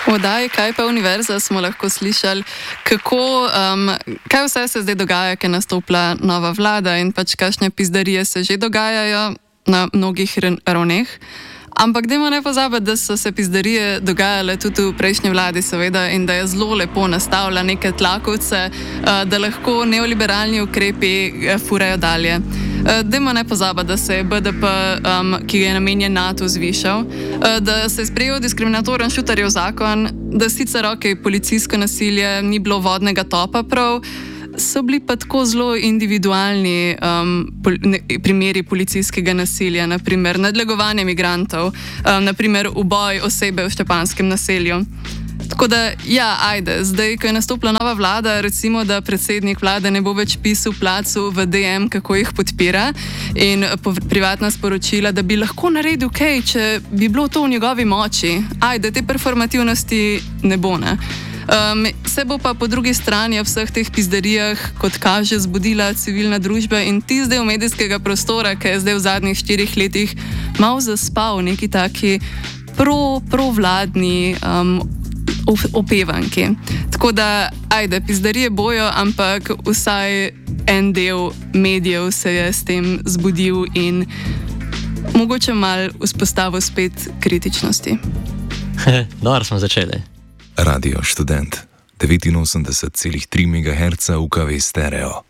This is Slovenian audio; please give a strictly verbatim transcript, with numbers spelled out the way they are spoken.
V oddaji Kaj pa univerza smo lahko slišali, kako, um, kaj vse se zdaj dogaja, ker je nastopila nova vlada in pač kakšne pizdarije se že dogajajo na mnogih ravneh. Ampak dajmo ne pozabiti, da so se pizdarije dogajale tudi v prejšnji vladi, seveda, in da je zelo lepo nastavila neke tlakovce, da lahko neoliberalni ukrepi furajo dalje. Dajmo ne pozabiti, da se je B D P, um, ki je namenjen NATO, zvišal, da se je sprejel diskriminatoren Šutarjev zakon, da sicer okej, policijsko nasilje ni bilo vodnega topa prav, so bili pa tako zelo individualni um, pol, ne, primeri policijskega nasilja, naprimer nadlegovanje migrantov, um, naprimer uboj osebe v Štepanjskem naselju. Tako da, ja, ajde, zdaj, ko je nastopila nova vlada, recimo, da predsednik vlade ne bo več pisal placu v D M, kako jih podpira, in privatna sporočila, da bi lahko naredil kaj, če bi bilo to v njegovi moči. Ajde, te performativnosti ne bo, ne. Um, se bo pa po drugi strani v vseh teh pizdarijah, kot kaže, zbudila civilna družba in ti zdaj v medijskega prostora, ki je zdaj v zadnjih štirih letih malo zaspal neki taki pro, provladni um, opevanki. Tako da, ajde, pizdarije bojo, ampak vsaj en del medijev se je s tem zbudil in mogoče malo vzpostavil spet kritičnosti. Dobro smo začeli. Radio Študent devetinosemdeset celih tri megaherca U K V stereo.